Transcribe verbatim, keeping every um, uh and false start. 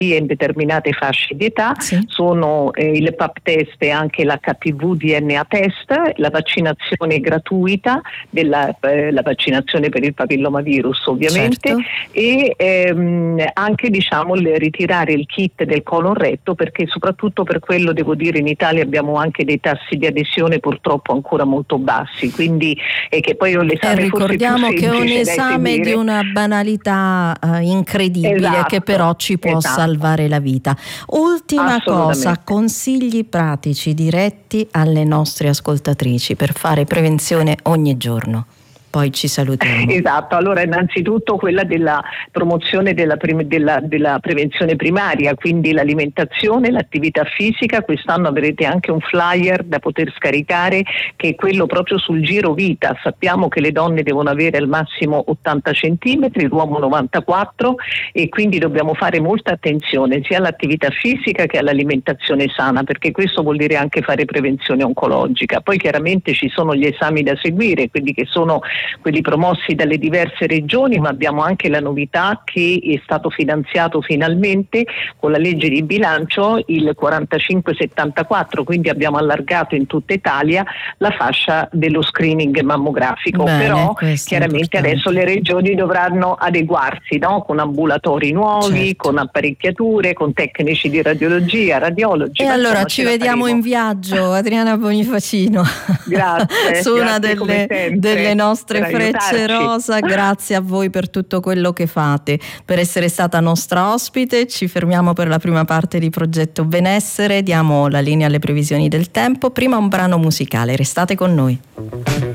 in determinate fasce di età, sì. sono eh, il Pap test e anche l'H P V D N A test, la vaccinazione gratuita, della, eh, la vaccinazione per il papillomavirus ovviamente, certo. e ehm, anche diciamo il ritirare il kit del colon retto, perché soprattutto per quello devo dire in Italia abbiamo anche dei tassi di adesione purtroppo ancora molto bassi, quindi e che poi ho l'esame e ricordiamo forse più che è un esame di una banalità uh, incredibile, esatto, che però ci può esatto. salvare la vita. Ultima cosa, consigli pratici diretti alle nostre ascoltatrici per fare prevenzione ogni giorno. Poi ci salutiamo. Esatto, allora innanzitutto quella della promozione della, prim- della, della prevenzione primaria, quindi l'alimentazione, l'attività fisica. Quest'anno avrete anche un flyer da poter scaricare che è quello proprio sul giro vita. Sappiamo che le donne devono avere al massimo ottanta centimetri, l'uomo novantaquattro, e quindi dobbiamo fare molta attenzione sia all'attività fisica che all'alimentazione sana, perché questo vuol dire anche fare prevenzione oncologica. Poi chiaramente ci sono gli esami da seguire, quelli che sono quelli promossi dalle diverse regioni, ma abbiamo anche la novità che è stato finanziato finalmente con la legge di bilancio il quarantacinque settantaquattro, quindi abbiamo allargato in tutta Italia la fascia dello screening mammografico. Bene, però chiaramente adesso le regioni dovranno adeguarsi, no? Con ambulatori nuovi, certo, con apparecchiature, con tecnici di radiologia, radiologi. E allora insomma, ci vediamo faremo. in viaggio, Adriana Bonifacino. Grazie. Su una grazie delle, delle nostre Frecce Rosa. Grazie a voi per tutto quello che fate, per essere stata nostra ospite. Ci fermiamo per la prima parte di Progetto Benessere, diamo la linea alle previsioni del tempo. Prima un brano musicale, restate con noi.